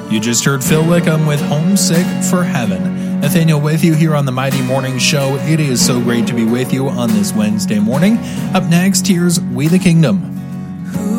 You just heard Phil Wickham with Homesick for Heaven. Nathaniel with you here on the Mighty Morning Show. It is so great to be with you on this Wednesday morning. Up next, here's We the Kingdom.